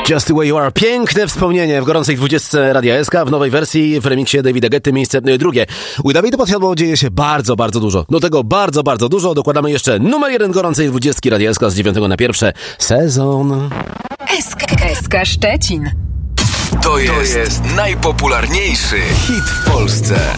Just the way you are. Piękne wspomnienie w gorącej 20 Radia SK w nowej wersji w remiksie Davida Guetty, miejsce drugie. U Dawida Podsiadło dzieje się bardzo, bardzo dużo. Do tego bardzo, bardzo dużo dokładamy jeszcze numer 1 gorącej 20 Radia SK z 9 na 1 sezon. SK Szczecin. To jest najpopularniejszy hit w Polsce.